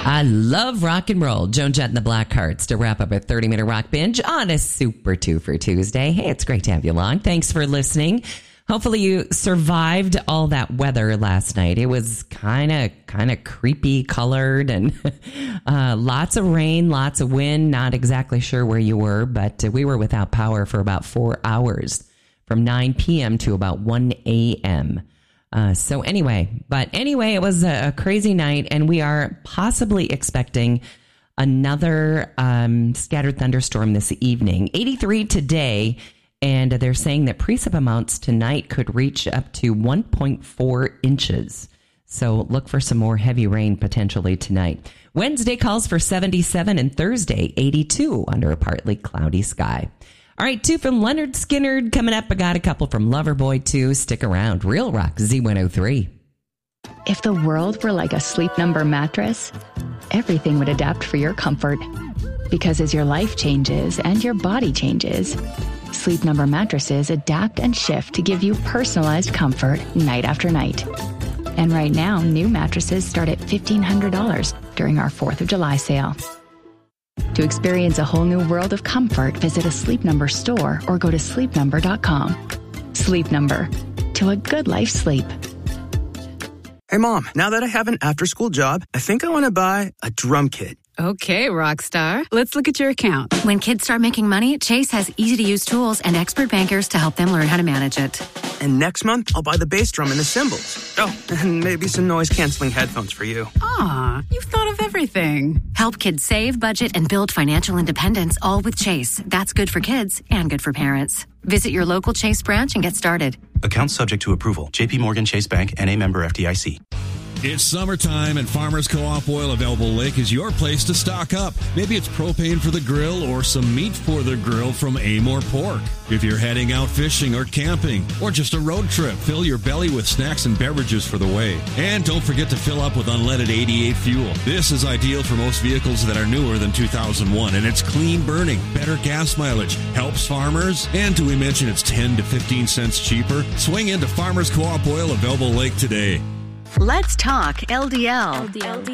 I love rock and roll. Joan Jett and the Blackhearts to wrap up a 30-minute rock binge on a Super 2 for Tuesday. Hey, it's great to have you along. Thanks for listening. Hopefully you survived all that weather last night. It was kind of creepy colored and lots of rain, lots of wind. Not exactly sure where you were, but we were without power for about 4 hours from 9 p.m. to about 1 a.m. Anyway, it was a crazy night, and we are possibly expecting another scattered thunderstorm this evening. 83 today, and they're saying that precip amounts tonight could reach up to 1.4 inches. So look for some more heavy rain potentially tonight. Wednesday calls for 77, and Thursday 82 under a partly cloudy sky. All right, 2 from Leonard Skinner coming up. I got a couple from Loverboy, too. Stick around. Real Rock Z103. If the world were like a Sleep Number mattress, everything would adapt for your comfort. Because as your life changes and your body changes, Sleep Number mattresses adapt and shift to give you personalized comfort night after night. And right now, new mattresses start at $1,500 during our 4th of July sale. To experience a whole new world of comfort, visit a Sleep Number store or go to sleepnumber.com. Sleep Number. To a good life sleep. Hey, Mom, now that I have an after-school job, I think I want to buy a drum kit. Okay, Rockstar. Let's look at your account. When kids start making money, Chase has easy-to-use tools and expert bankers to help them learn how to manage it. And next month, I'll buy the bass drum and the cymbals. Oh, and maybe some noise-canceling headphones for you. Aw, you've thought of everything. Help kids save, budget, and build financial independence, all with Chase. That's good for kids and good for parents. Visit your local Chase branch and get started. Account subject to approval. JP Morgan Chase Bank, N.A. member FDIC. It's summertime, and Farmers Co-op Oil of Elbow Lake is your place to stock up. Maybe it's propane for the grill or some meat for the grill from Amor Pork. If you're heading out fishing or camping or just a road trip, fill your belly with snacks and beverages for the way. And don't forget to fill up with unleaded 88 fuel. This is ideal for most vehicles that are newer than 2001, and it's clean burning, better gas mileage, helps farmers, and do we mention it's 10 to 15 cents cheaper? Swing into Farmers Co-op Oil of Elbow Lake today. Let's talk LDL.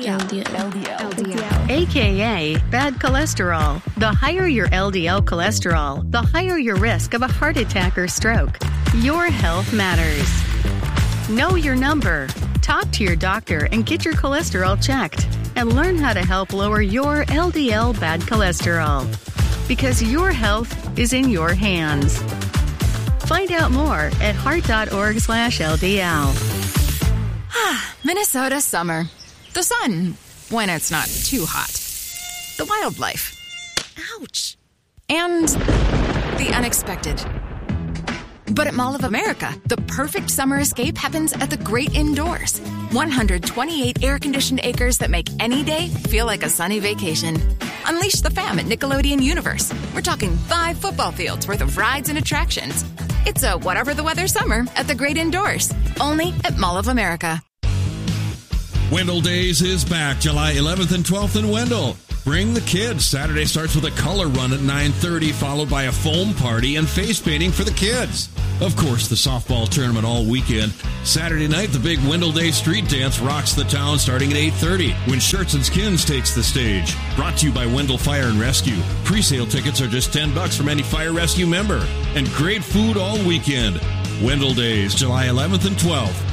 AKA bad cholesterol. The higher your LDL cholesterol, the higher your risk of a heart attack or stroke. Your health matters. Know your number. Talk to your doctor and get your cholesterol checked. And learn how to help lower your LDL bad cholesterol. Because your health is in your hands. Find out more at heart.org/LDL. Minnesota summer. The sun, when it's not too hot. The wildlife. Ouch. And the unexpected. But at Mall of America, the perfect summer escape happens at the great indoors. 128 air-conditioned acres that make any day feel like a sunny vacation. Unleash the fam at Nickelodeon Universe. We're talking 5 football fields worth of rides and attractions. It's a whatever the weather summer at the great indoors. Only at Mall of America. Wendell Days is back July 11th and 12th in Wendell. Bring the kids. Saturday starts with a color run at 9:30, followed by a foam party and face painting for the kids. Of course, the softball tournament all weekend. Saturday night, the big Wendell Day street dance rocks the town starting at 8:30 when Shirts and Skins takes the stage. Brought to you by Wendell Fire and Rescue. Pre-sale tickets are just $10 from any Fire Rescue member. And great food all weekend. Wendell Days, July 11th and 12th.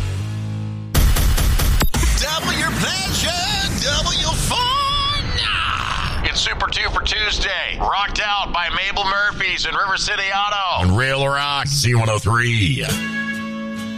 Double your pleasure, double your fun. It's Super 2 for Tuesday. Rocked out by Mabel Murphy's and River City Auto on Rail Rock Z103.